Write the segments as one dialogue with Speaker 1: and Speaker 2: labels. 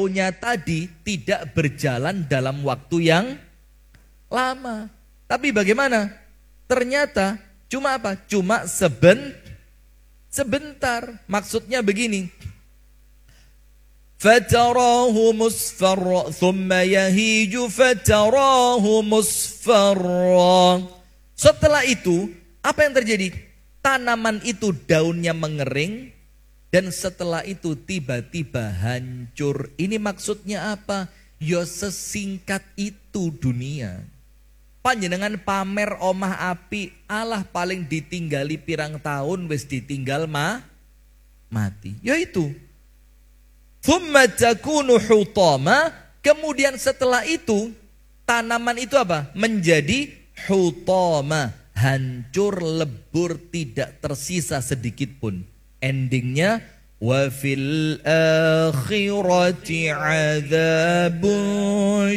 Speaker 1: Punya tadi tidak berjalan dalam waktu yang lama. Tapi bagaimana? Ternyata cuma apa? Cuma sebentar. Maksudnya begini. Fatarahu musfarra thumma yahiju fatarahu musfarra. Setelah itu, apa yang terjadi? Tanaman itu daunnya mengering. Dan setelah itu tiba-tiba hancur. Ini maksudnya apa? Ya sesingkat itu dunia. Panjenengan pamer omah api, Allah paling ditinggali pirang tahun wis ditinggal mati. Ya itu. Thumma takunu hutama, kemudian setelah itu tanaman itu apa? Menjadi hutama, hancur lebur tidak tersisa sedikit pun. Endingnya wa fil akhirati adzabun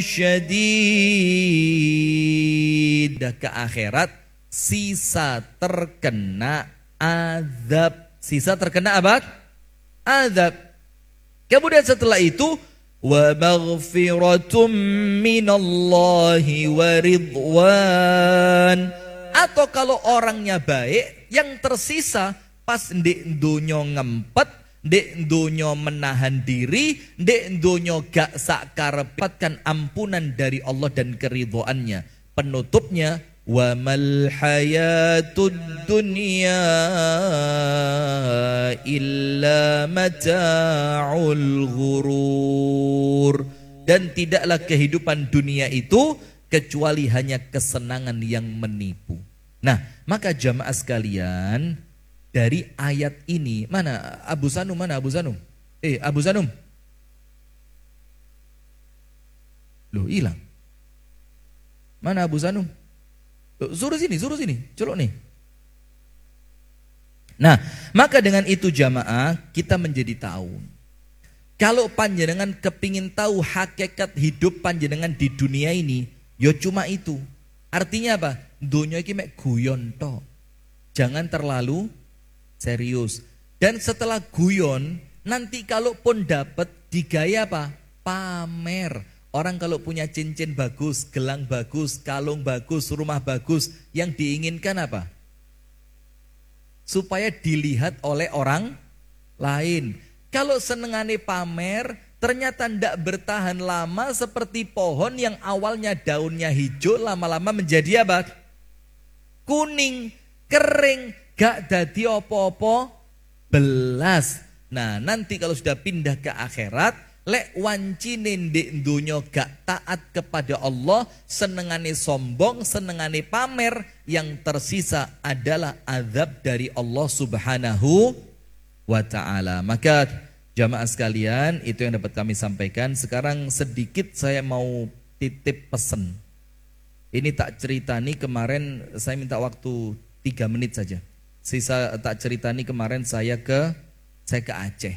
Speaker 1: syadid. Ke akhirat sisa terkena azab. Sisa terkena apa? Azab. Kemudian setelah itu wa maghfiratum minallahi wa ridwan. Atau kalau orangnya baik, yang tersisa pas ndek donya ngempet, ndek donya menahan diri, ndek donya gak sakarepatkan ampunan dari Allah dan keridhoannya. Penutupnya wa mal hayatud dunya illa mata'ul ghurur. Dan tidaklah kehidupan dunia itu kecuali hanya kesenangan yang menipu. Nah, maka jamaah sekalian, dari ayat ini, mana Abu Sanum? Abu Sanum? Loh, hilang. Mana Abu Sanum? Loh, suruh sini, colok nih. Nah, maka dengan itu jamaah, kita menjadi tahu. Kalau panjenengan kepingin tahu hakikat hidup panjenengan di dunia ini, ya cuma itu. Artinya apa? Dunia ini mek guyon tok. Jangan terlalu serius. Dan setelah guyon, nanti kalaupun dapat digaya apa? Pamer. Orang kalau punya cincin bagus, gelang bagus, kalung bagus, rumah bagus, yang diinginkan apa? Supaya dilihat oleh orang lain. Kalau senengane pamer, ternyata tidak bertahan lama seperti pohon yang awalnya daunnya hijau, lama-lama menjadi apa? Kuning, kering, gak dadi opo-opo belas. Nah, nanti kalau sudah pindah ke akhirat, lek wancine ndek donya gak taat kepada Allah, senengane sombong, senengane pamer, yang tersisa adalah azab dari Allah Subhanahu wa ta'ala. Maka jamaah sekalian, itu yang dapat kami sampaikan. Sekarang sedikit saya mau titip pesan. Ini tak cerita nih, kemarin saya minta waktu 3 menit saja. Sisa tak cerita nih, kemarin saya ke Aceh.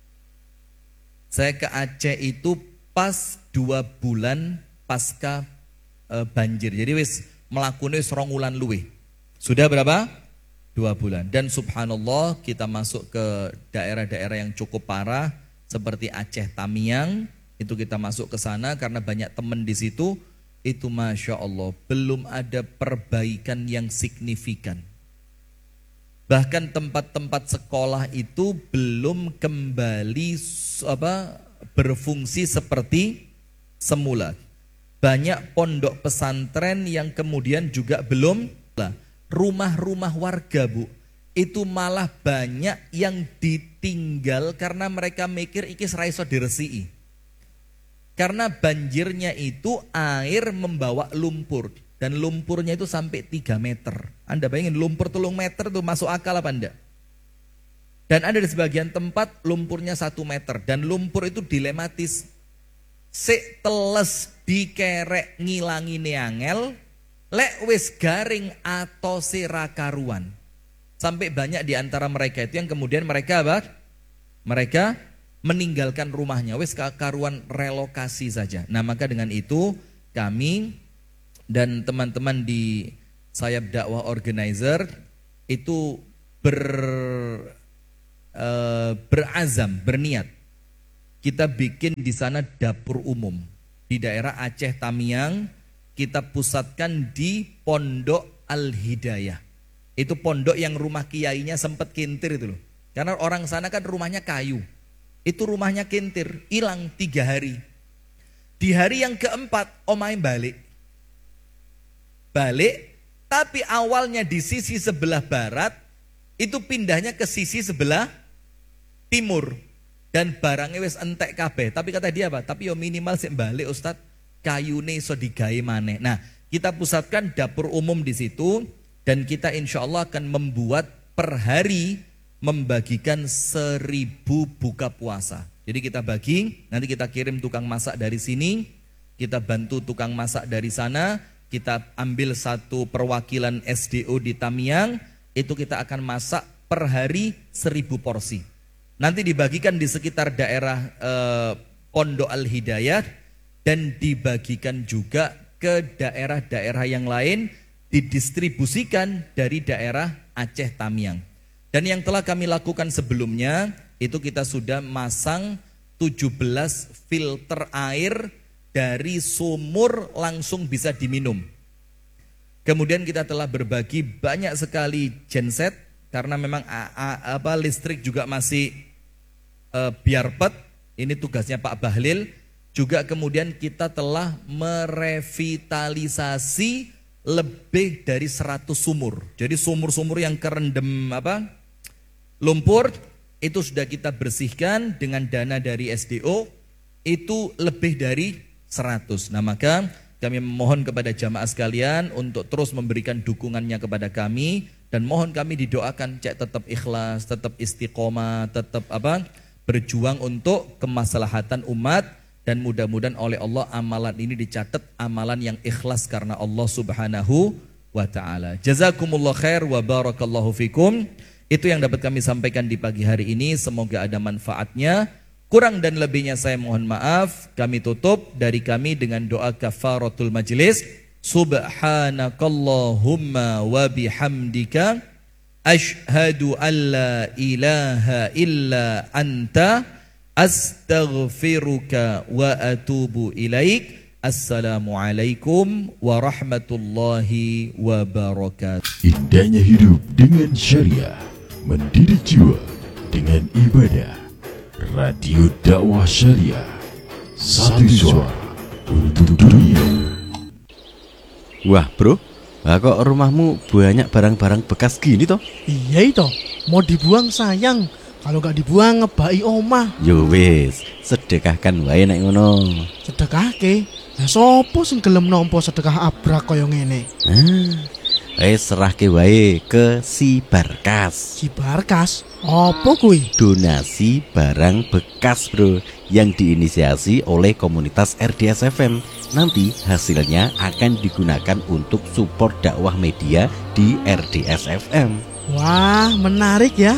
Speaker 1: Saya ke Aceh itu pas 2 bulan pasca banjir. Jadi wis melakune 2 wulan luwih. Sudah berapa? 2 bulan. Dan subhanallah, kita masuk ke daerah-daerah yang cukup parah seperti Aceh Tamiang. Itu kita masuk ke sana karena banyak teman di situ. Itu masya Allah belum ada perbaikan yang signifikan. Bahkan tempat-tempat sekolah itu belum kembali berfungsi seperti semula. Banyak pondok pesantren yang kemudian juga belum. Rumah-rumah warga, Bu, itu malah banyak yang ditinggal karena mereka mikir iki ora iso diresiki. Karena banjirnya itu air membawa lumpur. Dan lumpurnya itu sampai 3 meter. Anda bayangin lumpur 3 meter itu masuk akal apa enggak? Dan ada di sebagian tempat lumpurnya 1 meter. Dan lumpur itu dilematis. Sik teles dikerek ngilangi angel, lek wis garing atau sirakaruan. Sampai banyak di antara mereka itu yang kemudian mereka apa? Mereka meninggalkan rumahnya. Wis karuan relokasi saja. Nah, maka dengan itu kami dan teman-teman di Sayap Dakwah Organizer itu berazam, berniat. kita bikin di sana dapur umum. Di daerah Aceh Tamiang, kita pusatkan di Pondok Al-Hidayah. Itu pondok yang rumah kiainya sempat kintir itu loh. Karena orang sana kan rumahnya kayu. Itu rumahnya kintir, hilang 3 hari. Di hari yang keempat, omahe balik. Tapi awalnya di sisi sebelah barat, itu pindahnya ke sisi sebelah timur. Dan barangnya wis entek kabeh. Tapi kata dia apa? Tapi yo minimal sik balik Ustadz, kayune iso digawe maneh. Nah, kita pusatkan dapur umum di situ dan kita insya Allah akan membuat per hari membagikan 1000 buka puasa. Jadi kita bagi, nanti kita kirim tukang masak dari sini, kita bantu tukang masak dari sana, kita ambil satu perwakilan SDO di Tamiang, itu kita akan masak per hari 1000 porsi. Nanti dibagikan di sekitar daerah Pondok Al-Hidayah dan dibagikan juga ke daerah-daerah yang lain, didistribusikan dari daerah Aceh Tamiang. Dan yang telah kami lakukan sebelumnya, itu kita sudah masang 17 filter air dari sumur langsung bisa diminum. Kemudian kita telah berbagi banyak sekali genset karena memang listrik juga masih biarpet. Ini tugasnya Pak Bahlil. Juga kemudian kita telah merevitalisasi lebih dari 100 sumur. Jadi sumur-sumur yang kerendam lumpur itu sudah kita bersihkan dengan dana dari SDO, itu lebih dari 100. Nah, maka kami memohon kepada jamaah sekalian untuk terus memberikan dukungannya kepada kami dan mohon kami didoakan cek tetap ikhlas, tetap istiqomah, tetap berjuang untuk kemaslahatan umat dan mudah-mudahan oleh Allah amalan ini dicatat amalan yang ikhlas karena Allah Subhanahu wa taala. Jazakumullah khair wa barakallahu fikum. Itu yang dapat kami sampaikan di pagi hari ini, semoga ada manfaatnya. Kurang dan lebihnya saya mohon maaf. Kami tutup dari kami dengan doa kafaratul majlis. Subhanakallahumma wa bihamdika asyhadu an la ilaha illa anta astaghfiruka wa atubu ilaik. Assalamualaikum warahmatullahi wabarakatuh.
Speaker 2: Indahnya hidup dengan syariah, mendidik jiwa dengan ibadah. Radio Dakwah Syariah, satu suara untuk dunia.
Speaker 3: Wah bro, kok rumahmu banyak barang-barang bekas gini toh?
Speaker 4: Iya itu, mau dibuang sayang. Kalau gak dibuang ngebai omah.
Speaker 3: Yo wis, sedekahkan wae nek ngono.
Speaker 4: Sedekahke? Lah sopo sing gelem nampa sedekah abrak kaya ngene?
Speaker 3: Serahke wae ke si Barkas.
Speaker 4: Si Barkas? Apa kuwi?
Speaker 3: Donasi barang bekas bro, yang diinisiasi oleh komunitas RDS FM. Nanti hasilnya akan digunakan untuk support dakwah media di RDS FM.
Speaker 4: Wah, menarik ya.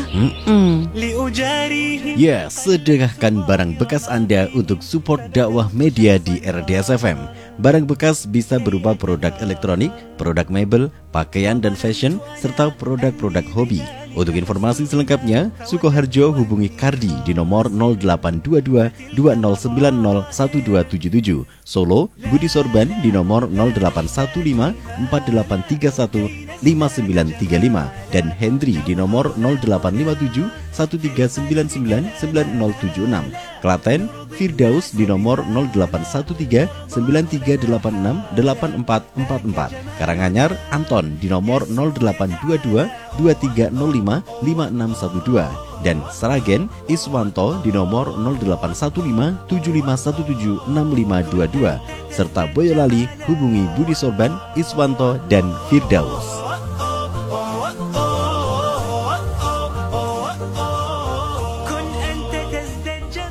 Speaker 3: Ya, sedekahkan barang bekas Anda untuk support dakwah media di RDS FM. Barang bekas bisa berupa produk elektronik, produk mebel, pakaian dan fashion, serta produk-produk hobi. Untuk informasi selengkapnya, Sukoharjo hubungi Kardi di nomor 0822 2090 1277. Solo, Budi Sorban di nomor 0815 4831 5935 dan Hendri di nomor 0857 1399 9076. Klaten, Firdaus di nomor 0813 9386 8444. Karanganyar, Anton di nomor 0822 2305 5612 dan Sragen, Iswanto di nomor 0815 7517 6522 serta Boyolali hubungi Budi Sorban, Iswanto dan Firdaus.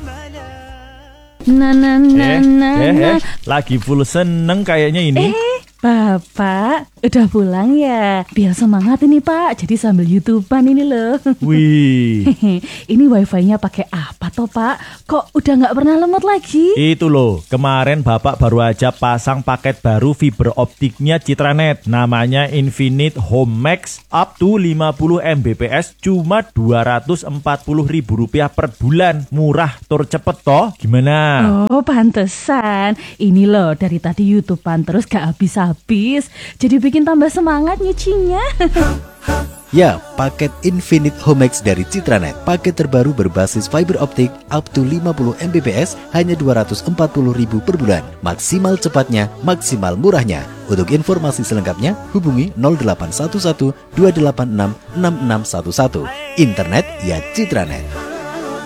Speaker 5: Lagi full seneng kayaknya ini. Bapak, udah pulang ya? Biar semangat ini Pak, jadi sambil YouTubean ini loh.
Speaker 6: Wih,
Speaker 5: Ini wifi-nya pakai apa toh Pak? Kok udah nggak pernah lemot lagi?
Speaker 6: itu loh. Kemarin Bapak baru aja pasang paket baru fiber optiknya Citranet. Namanya Infinite Home Max up to 50 Mbps cuma Rp240.000 per bulan. Murah, tur cepet toh. Gimana?
Speaker 5: Oh, pantesan. Ini loh, dari tadi YouTubean terus gak habis-habis. Jadi bikin tambah semangat nyucinya.
Speaker 3: Ya, paket Infinite Home Max dari Citranet. Paket terbaru berbasis fiber optik up to 50 Mbps hanya Rp240.000 per bulan. Maksimal cepatnya, maksimal murahnya. Untuk informasi selengkapnya, hubungi 0811 286 6611. Internet ya Citranet.